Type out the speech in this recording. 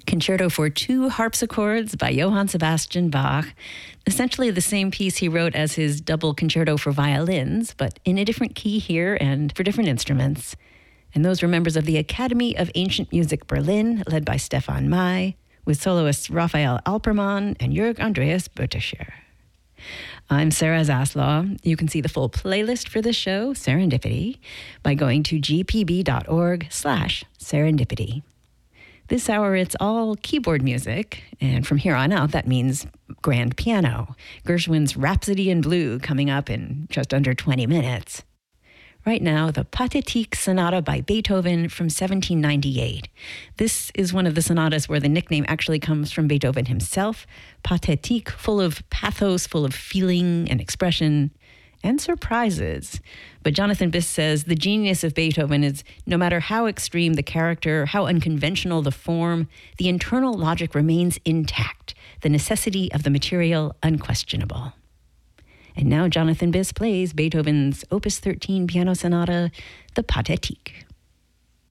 Concerto for Two Harpsichords by Johann Sebastian Bach, essentially the same piece he wrote as his double concerto for violins, but in a different key here and for different instruments. And those were members of the Academy of Ancient Music Berlin, led by Stefan May, with soloists Raphael Alpermann and Jörg Andreas Böttischer. I'm Sarah Zaslaw. You can see the full playlist for this show, Serendipity, by going to gpb.org/serendipity. This hour, it's all keyboard music, and from here on out, that means grand piano. Gershwin's Rhapsody in Blue coming up in just under 20 minutes. Right now, the Pathétique Sonata by Beethoven from 1798. This is one of the sonatas where the nickname actually comes from Beethoven himself. Pathétique, full of pathos, full of feeling and expression, and surprises. But Jonathan Biss says the genius of Beethoven is no matter how extreme the character, how unconventional the form, the internal logic remains intact, the necessity of the material unquestionable. And now Jonathan Biss plays Beethoven's Opus 13 piano sonata, the Pathétique.